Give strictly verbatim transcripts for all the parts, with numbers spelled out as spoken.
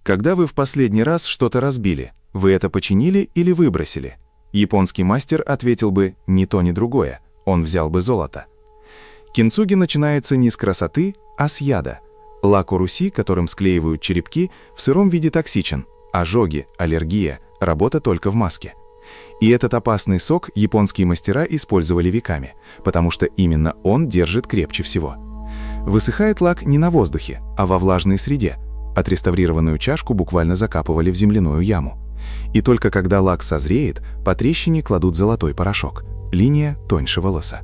Когда вы в последний раз что-то разбили, вы это починили или выбросили? Японский мастер ответил бы ни то, ни другое. Он взял бы золото. Кинцуги начинается не с красоты, а с яда. Лак уруси, которым склеивают черепки, в сыром виде токсичен. Ожоги, аллергия, работа только в маске. И этот опасный сок японские мастера использовали веками, потому что именно он держит крепче всего. Высыхает лак не на воздухе, а во влажной среде. Отреставрированную чашку буквально закапывали в земляную яму. И только когда лак созреет, по трещине кладут золотой порошок. Линия тоньше волоса.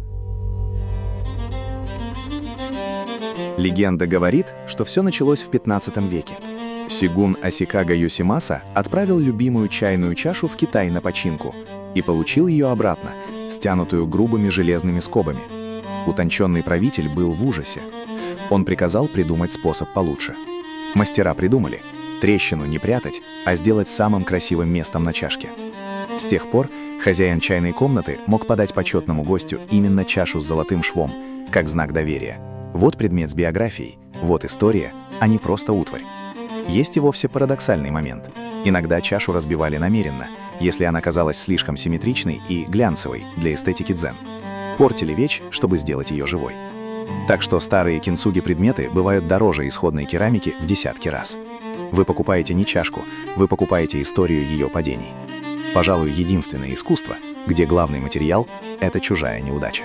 Легенда говорит, что все началось в пятнадцатом веке. Сигун Асикага Йосимаса отправил любимую чайную чашу в Китай на починку и получил ее обратно, стянутую грубыми железными скобами. Утонченный правитель был в ужасе. Он приказал придумать способ получше. Мастера придумали трещину не прятать, а сделать самым красивым местом на чашке. С тех пор хозяин чайной комнаты мог подать почетному гостю именно чашу с золотым швом, как знак доверия. Вот предмет с биографией, вот история, а не просто утварь. Есть и вовсе парадоксальный момент. Иногда чашу разбивали намеренно, если она казалась слишком симметричной и глянцевой для эстетики дзен. Портили вещь, чтобы сделать ее живой. Так что старые кинцуги-предметы бывают дороже исходной керамики в десятки раз. Вы покупаете не чашку, вы покупаете историю ее падений. Пожалуй, единственное искусство, где главный материал — это чужая неудача.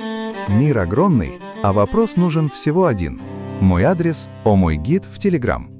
Мир огромный, а вопрос нужен всего один. Мой адрес — О мой гид в Телеграм.